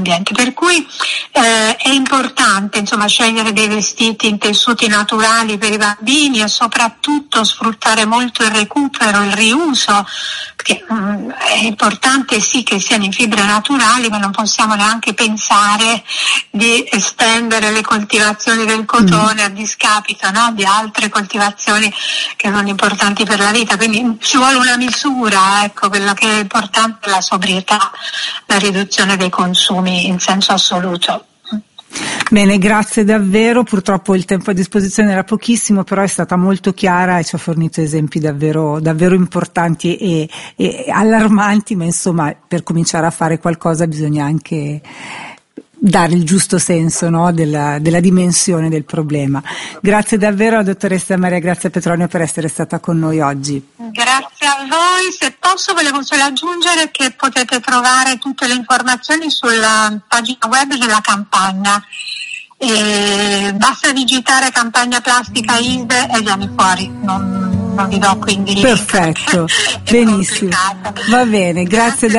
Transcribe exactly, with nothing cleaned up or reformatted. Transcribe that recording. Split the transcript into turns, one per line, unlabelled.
dell'ambiente. Per cui eh, è importante insomma scegliere dei vestiti in tessuti naturali per i bambini e soprattutto sfruttare molto il recupero, il riuso, perché mh, è importante sì che siano in fibre naturali, ma non possiamo neanche pensare di estendere le coltivazioni del cotone mm. a discapito, no, di altre coltivazioni che sono importanti per la vita, quindi ci vuole una misura, ecco, quello che è importante è la sobrietà, la riduzione dei consumi in senso assoluto.
Bene, grazie davvero, purtroppo il tempo a disposizione era pochissimo, però è stata molto chiara e ci ha fornito esempi davvero, davvero importanti e, e allarmanti, ma insomma per cominciare a fare qualcosa bisogna anche dare il giusto senso, no, della, della dimensione del problema. Grazie davvero alla dottoressa Maria Grazia Petronio per essere stata con noi oggi.
Grazie a voi, se posso volevo solo aggiungere che potete trovare tutte le informazioni sulla pagina web della campagna. E basta digitare campagna plastica I S D E e vieni fuori, non, non vi do quindi
perfetto, benissimo, va bene, grazie.